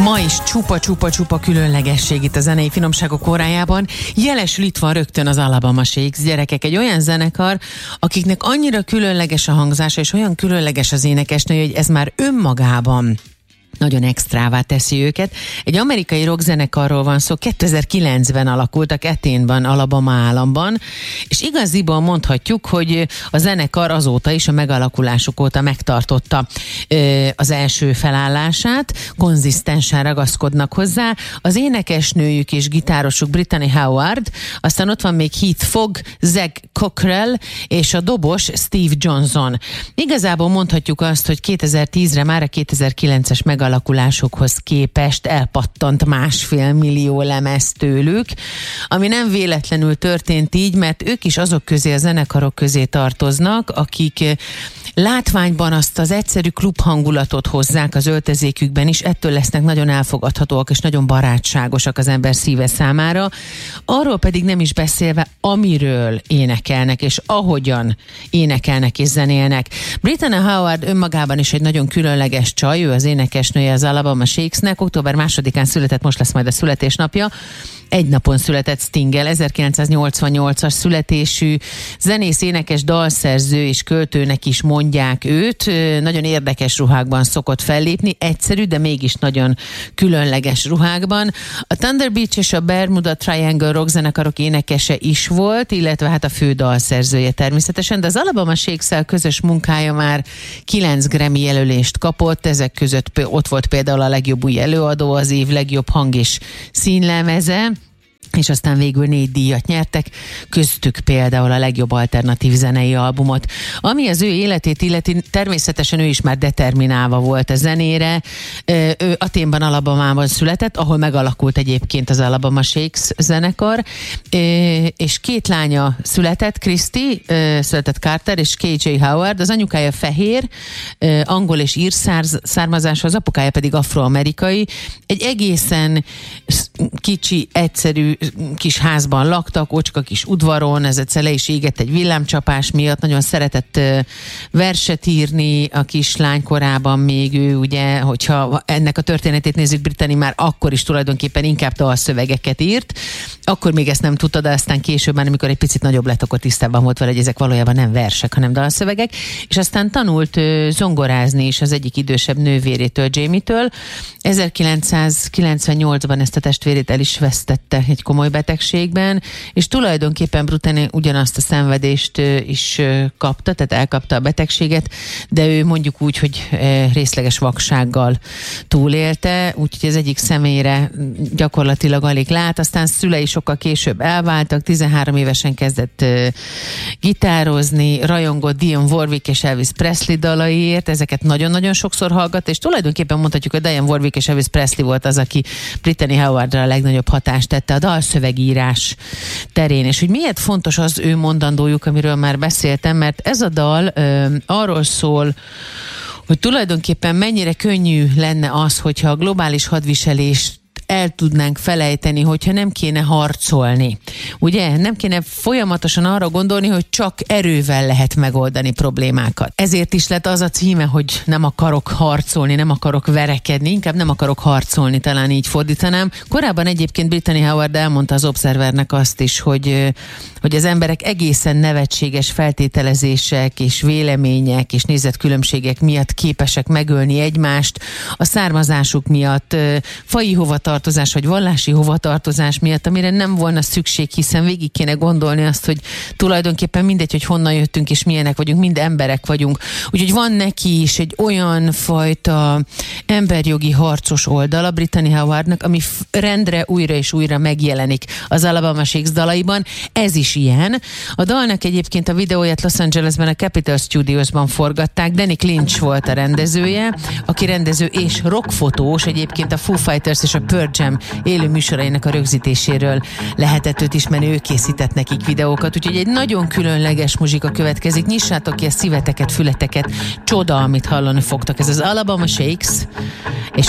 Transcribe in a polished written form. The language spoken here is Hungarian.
Ma is csupa különlegesség itt a zenei finomságok órájában. Jelesül itt van rögtön az Alabama Shakes, gyerekek, egy olyan zenekar, akiknek annyira különleges a hangzása, és olyan különleges az énekesnő, hogy ez már önmagában nagyon extrává teszi őket. Egy amerikai rockzenekarról van szó, 2009-ben alakultak Athene-ban, Alabama államban, és igaziból mondhatjuk, hogy a zenekar azóta is, a megalakulásuk óta megtartotta az első felállását, konzisztensen ragaszkodnak hozzá. Az énekesnőjük és gitárosuk Brittany Howard, aztán ott van még Heath Fogg, Zach Cockrell és a dobos Steve Johnson. Igazából mondhatjuk azt, hogy 2010-re már a 2009-es megalakulásokhoz képest elpattant 1,5 millió lemez tőlük, ami nem véletlenül történt így, mert ők is azok közé, a zenekarok közé tartoznak, akik látványban azt az egyszerű klubhangulatot hozzák az öltözékükben is, ettől lesznek nagyon elfogadhatóak és nagyon barátságosak az ember szíve számára. Arról pedig nem is beszélve, amiről énekelnek és ahogyan énekelnek és zenélnek. Brittany Howard önmagában is egy nagyon különleges csaj, ő az énekesnője az Alabama Shakesnek, október 2-án született, most lesz majd a születésnapja. Egy napon született Stinggel, 1988-as születésű zenész, énekes, dalszerző és költőnek is mondják őt. Nagyon érdekes ruhákban szokott fellépni, egyszerű, de mégis nagyon különleges ruhákban. A Thunder Beach és a Bermuda Triangle rockzenekarok énekese is volt, illetve hát a fő dalszerzője természetesen, de az Alabama Shakes-szel közös munkája már 9 Grammy jelölést kapott, ezek között ott volt például a legjobb új előadó, az év legjobb hang és színlemeze, és aztán végül 4 díjat nyertek, köztük például a legjobb alternatív zenei albumot. Ami az ő életét illeti, természetesen ő is már determinálva volt a zenére. Ő Athénban, Alabamában született, ahol megalakult egyébként az Alabama Shakes zenekar, és 2 lánya született, Christy, született Carter, és KJ Howard. Az anyukája fehér, angol és ír származású, az apukája pedig afroamerikai. Egy egészen kicsi, egyszerű kis házban laktak, ocska kis udvaron, ez egyszer le is égett egy villámcsapás miatt, nagyon szeretett verset írni a kislány korában, még ő ugye, hogyha ennek a történetét nézzük, Brittany már akkor is tulajdonképpen inkább dalszövegeket írt, akkor még ezt nem tudta, de aztán később már, amikor egy picit nagyobb lett, akkor tisztában volt vele, hogy ezek valójában nem versek, hanem dalszövegek, és aztán tanult zongorázni is az egyik idősebb nővérétől, Jamie-től. 1998-ban ezt a testvérét el is vesztette egy komoly betegségben, és tulajdonképpen Brittany ugyanazt a szenvedést is kapta, tehát elkapta a betegséget, de ő mondjuk úgy, hogy részleges vaksággal túlélte, úgyhogy az egyik személyre gyakorlatilag alig lát, aztán szülei sokkal később elváltak, 13 évesen kezdett gitározni, rajongott Dionne Warwick és Elvis Presley dalaiért, ezeket nagyon-nagyon sokszor hallgat, és tulajdonképpen mondhatjuk, hogy Dionne Warwick és Elvis Presley volt az, aki Brittany Howardra a legnagyobb hatást tette a dalszövegírás terén. És hogy miért fontos az ő mondandójuk, amiről már beszéltem, mert ez a dal arról szól, hogy tulajdonképpen mennyire könnyű lenne az, hogyha a globális hadviselést el tudnánk felejteni, hogyha nem kéne harcolni. Ugye? Nem kéne folyamatosan arra gondolni, hogy csak erővel lehet megoldani problémákat. Ezért is lett az a címe, hogy nem akarok harcolni, nem akarok verekedni, inkább nem akarok harcolni, talán így fordítanám. Korábban egyébként Brittany Howard elmondta az Observernek azt is, hogy az emberek egészen nevetséges feltételezések és vélemények és nézetkülönbségek miatt képesek megölni egymást, a származásuk miatt, faji hovatartozás vagy vallási hovatartozás miatt, amire nem volna szükség, hiszen végig kéne gondolni azt, hogy tulajdonképpen mindegy, hogy honnan jöttünk és milyenek vagyunk, mind emberek vagyunk. Úgyhogy van neki is egy olyan fajta emberjogi harcos oldala Brittany Howardnak, ami rendre újra és újra megjelenik az Alabama Shakes dalaiban. Ez is ilyen. A dalnak egyébként a videóját Los Angelesben a Capitol Studiosban forgatták. Danny Lynch volt a rendezője, aki rendező és rockfotós, egyébként a Foo Fighters és a Pearl Jam élő műsorainak a rögzítéséről lehetett őt ismerni, ő készített nekik videókat, úgyhogy egy nagyon különleges muzsika következik. Nyissátok ki a szíveteket, fületeket, csoda, amit hallani fogtok. Ez az Alabama Shakes, és